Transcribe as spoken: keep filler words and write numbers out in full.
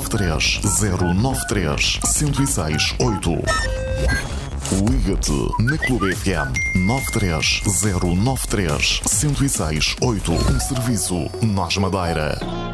nove três zero nove três um zero seis oito. Liga-te na Clube F M nove três zero nove três um zero seis oito. Um serviço Nós Madeira.